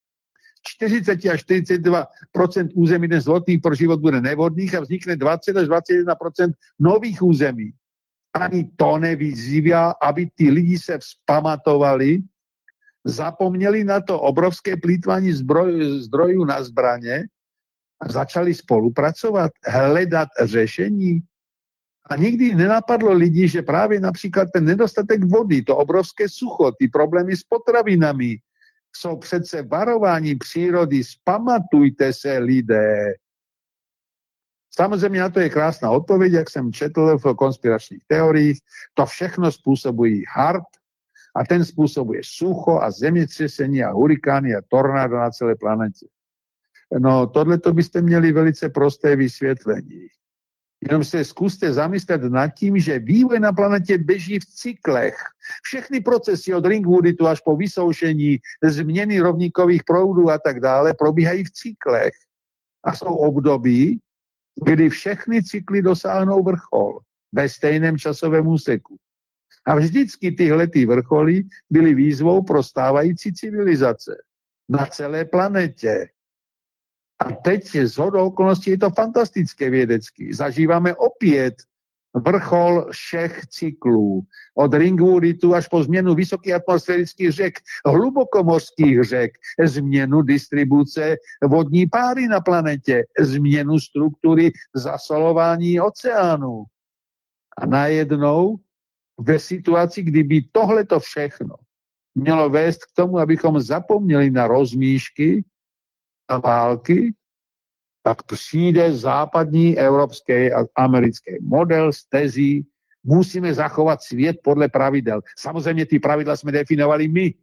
40 až 42% území dnes vhodných pro život bude nevhodných a vznikne 20 až 21% nových území. Ani to nevyzývá, aby ty lidi se vzpamatovali, zapomněli na to obrovské plýtvání zdrojů na zbraně a začali spolupracovat, hledat řešení. A nikdy nenapadlo lidi, že právě například ten nedostatek vody, to obrovské sucho, ty problémy s potravinami, jsou přece varování přírody. Vzpamatujte se, lidé. Samozřejmě na to je krásná odpověď, jak jsem četl v konspiračních teoriích. To všechno způsobuje HAARP a ten způsobuje sucho a zemětřesení a hurikány a tornádo na celé planetě. No, tohleto byste měli velice prosté vysvětlení. Jenom se zkuste zamyslet nad tím, že vývoj na planetě běží v cyklech. Všechny procesy od Ringwooditu až po vysoušení, změny rovníkových proudů a tak dále probíhají v cyklech. A jsou období, kdy všechny cykly dosáhnou vrchol ve stejném časovém úseku. A vždycky tyhle vrcholy byly výzvou pro stávající civilizace na celé planetě. A teď shodou okolností je to fantastické vědecky. Zažíváme opět vrchol všech cyklů. Od Ringwooditu až po změnu vysokých atmosférických řek, hlubokomořských řek, změnu distribuce vodní páry na planetě, změnu struktury zasolování oceánů. A najednou ve situaci, kdyby tohleto všechno mělo vést k tomu, abychom zapomněli na rozmíšky a války, tak přijde západní, evropský a americký model z tezí, musíme zachovat svět podle pravidel. Samozřejmě ty pravidla jsme definovali my.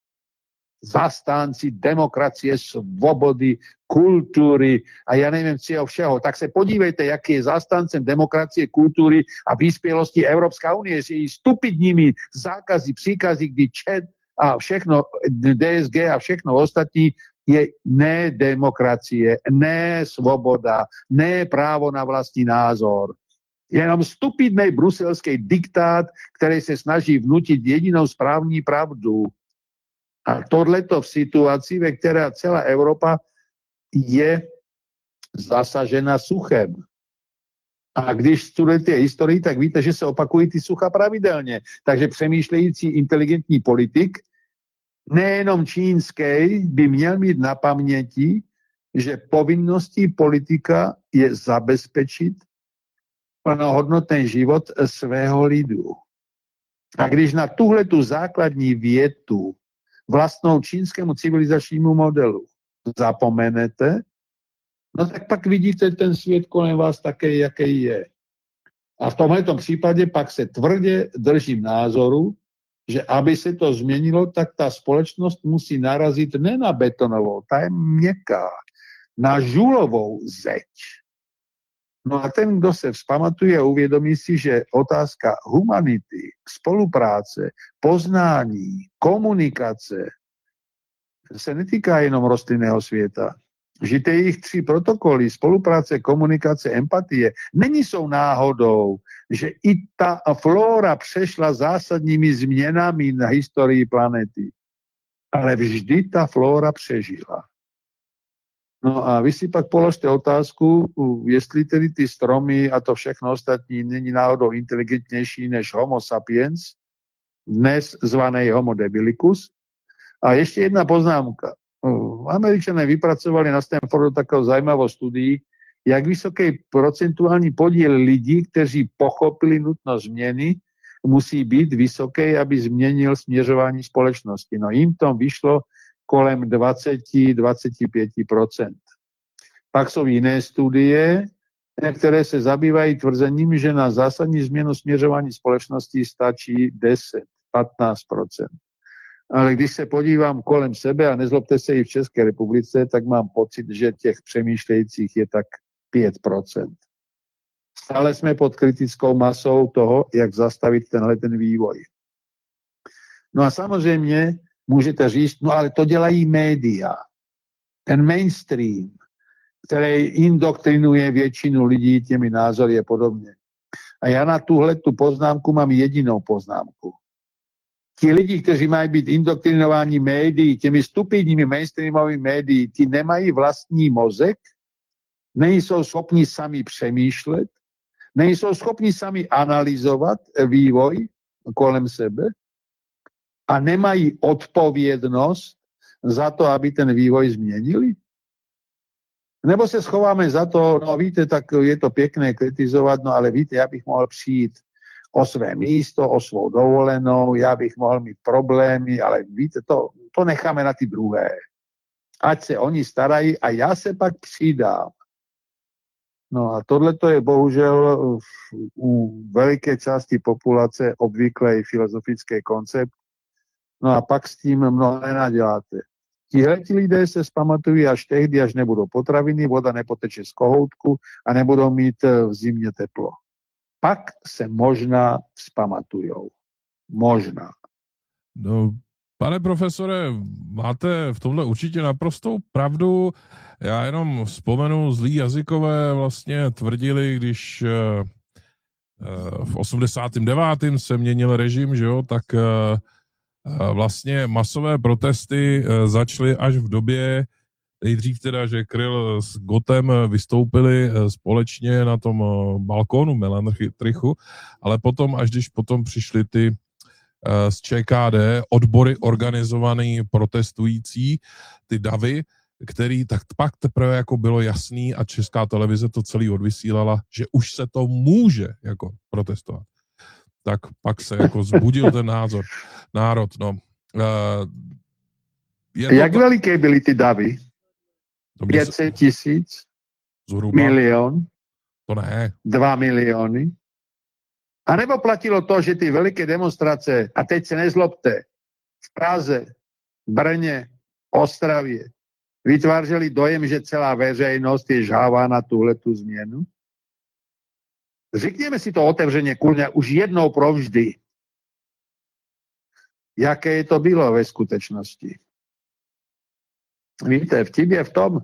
Zastánci demokracie, svobody, kultury a já nevím čeho všeho. Tak se podívejte, jaký je zastáncem demokracie, kultury a vyspělosti Evropská unie, že jí stupidními zákazy, příkazy, kdy ČED a všechno, DSG a všechno ostatní je ne demokracie, ne svoboda, ne právo na vlastní názor. Jenom stupidný bruselský diktát, který se snaží vnutit jedinou správní pravdu. A tohleto v situaci, ve které celá Evropa je zasažena suchem. A když studujete historii, tak víte, že se opakují ty sucha pravidelně. Takže přemýšlející inteligentní politik, nejenom čínský, by měl mít na paměti, že povinností politika je zabezpečit plnohodnotný život svého lidu. A když na tuhletu základní větu vlastnou čínskému civilizačnímu modelu zapomenete, no tak pak vidíte ten svět kolem vás také, jaký je. A v tomhletom případě pak se tvrdě držím názoru, že aby se to změnilo, tak ta společnost musí narazit ne na betonovou, ta je měkká, na žulovou zeď. No a ten, kdo se vzpamatuje a uvědomí si, že otázka humanity, spolupráce, poznání, komunikace se netýká jenom rostlinného světa. Že ty jejich 3 protokoly, spolupráce, komunikace, empatie, jsou náhodou, že i ta flóra přešla zásadními změnami na historii planety. Ale vždy ta flóra přežila. No a vy si pak položte otázku, jestli tedy ty stromy a to všechno ostatní není náhodou inteligentnější než Homo sapiens, dnes zvaný Homo debilicus. A ještě jedna poznámka. Američané vypracovali na Stanfordu takovou zajímavou studii, jak vysoký procentuální podíl lidí, kteří pochopili nutnost změny, musí být vysoký, aby změnil směřování společnosti. No jim to vyšlo kolem 20-25%. Pak jsou jiné studie, které se zabývají tvrzením, že na zásadní změnu směřování společnosti stačí 10-15%. Ale když se podívám kolem sebe, a nezlobte se i v České republice, tak mám pocit, že těch přemýšlejících je tak 5%. Stále jsme pod kritickou masou toho, jak zastavit ten vývoj. No a samozřejmě můžete říct, no ale to dělají média. Ten mainstream, který indoktrinuje většinu lidí těmi názory a podobně. A já na tu poznámku mám jedinou poznámku. Ti lidi, kteří mají být indoktrinováni médií, těmi stupidními mainstreamovými médií, ti nemají vlastní mozek, nejsou schopni sami přemýšlet, nejsou schopni sami analyzovat vývoj kolem sebe a nemají odpovědnost za to, aby ten vývoj změnili. Nebo se schováme za to, no víte, tak je to pěkné kritizovat, no ale víte, já bych mohl přijít o své místo, o svou dovolenou, já bych mohl mít problémy, ale víte, to necháme na ty druhé. Ať se oni starají a já se pak přidám. No a tohle je bohužel u veliké části populace obvyklý filozofický koncept. No a pak s tím mnoho nenaděláte. Tihleti lidé se zpamatují až tehdy, až nebudou potraviny, voda nepoteče z kohoutku a nebudou mít v zimě teplo. Pak se možná vzpamatujou. Možná. No, pane profesore, máte v tomhle určitě naprostou pravdu. Já jenom vzpomenu, zlí jazykové vlastně tvrdili, když v 89. se měnil režim, že jo, tak vlastně masové protesty začaly až v době, nejdřív teda, že Kryl s Gottem vystoupili společně na tom balkónu Melanchthrichu, ale potom, až když potom přišli ty z ČKD, odbory organizovaný protestující, ty davy, který tak pak teprve jako bylo jasný a Česká televize to celý odvysílala, že už se to může jako protestovat. Tak pak se jako zbudil ten národ. No. Jak veliké byly ty davy? 500 000? Milion? To ne. 2 miliony? A nebo platilo to, že ty veliké demonstrace, a teď se nezlobte, v Praze, Brně, Ostravě, vytvářeli dojem, že celá veřejnost je žhavá na tuhletu změnu? Řekněme si to otevřeně, kurňa, už jednou provždy. Jaké to bylo ve skutečnosti? Víte, vtip je v tom,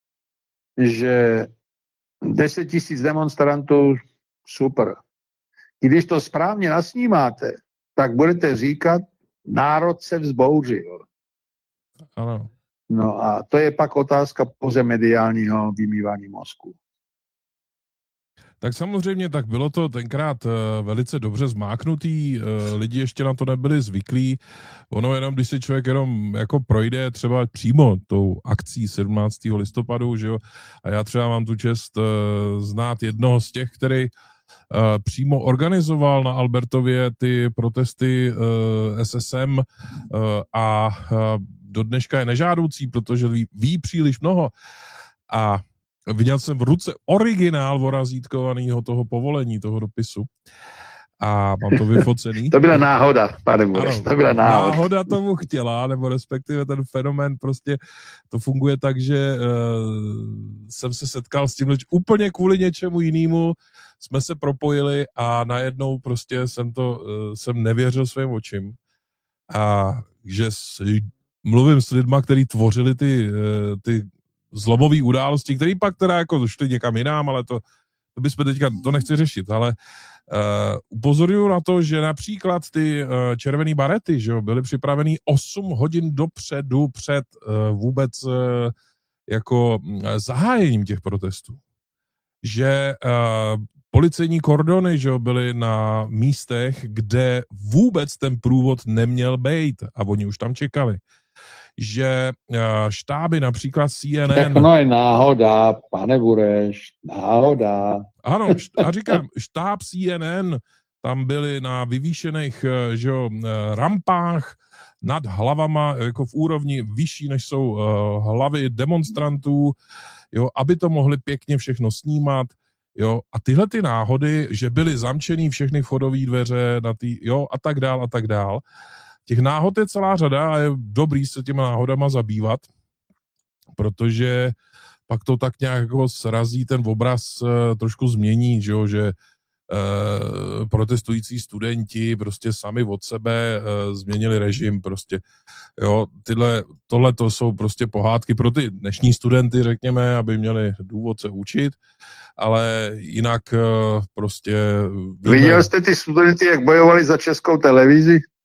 že 10 000 demonstrantů, super. I když to správně nasnímáte, tak budete říkat, národ se vzbouřil. Ano. No a to je pak otázka pouze mediálního vymývání mozku. Tak samozřejmě, tak bylo to tenkrát velice dobře zmáknutý, lidi ještě na to nebyli zvyklí. Ono jenom, když se člověk jenom jako projde třeba přímo tou akcí 17. listopadu, že jo, a já třeba mám tu čest znát jednoho z těch, který přímo organizoval na Albertově ty protesty SSM a do dneška je nežádoucí, protože ví příliš mnoho. A viděl jsem v ruce originál vorazítkovaného toho povolení, toho dopisu. A mám to vyfocený. To byla náhoda, pane Bureš, to byla náhoda. Náhoda tomu chtěla, nebo respektive ten fenomén prostě to funguje tak, že jsem se setkal s tímhle úplně kvůli něčemu jinému, jsme se propojili a najednou prostě jsem nevěřil svým očím. A že mluvím s lidma, kteří tvořili ty zlomové události, které pak teda jako šly někam jinam, ale to bychom teďka, to nechci řešit, ale upozorňuji na to, že například ty červený barety, že jo, byly připravený 8 hodin dopředu před vůbec jako zahájením těch protestů. Že policejní kordony, že jo, byly na místech, kde vůbec ten průvod neměl být a oni už tam čekali. Že štáby například CNN... Všechno je náhoda, pane Bureš, náhoda. Ano, a říkám, štáb CNN, tam byli na vyvýšených že jo, rampách nad hlavama, jako v úrovni vyšší, než jsou hlavy demonstrantů, jo, aby to mohli pěkně všechno snímat. Jo, a tyhle ty náhody, že byly zamčený všechny vchodové dveře na jo, a tak dál, a tak dál. Těch náhod je celá řada a je dobrý se těma náhodama zabývat, protože pak to tak nějak jako srazí ten obraz, trošku změní, že protestující studenti prostě sami od sebe změnili režim prostě. Jo, tohle to jsou prostě pohádky pro ty dnešní studenty, řekněme, aby měli důvod se učit, ale jinak prostě... Viděl jste ty studenty, jak bojovali za Českou televizi?